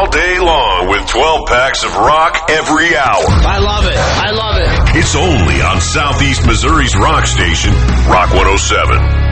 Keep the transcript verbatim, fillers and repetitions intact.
all day long with twelve packs of rock every hour. I love it. I love it. It's only on Southeast Missouri's rock station, Rock one oh seven.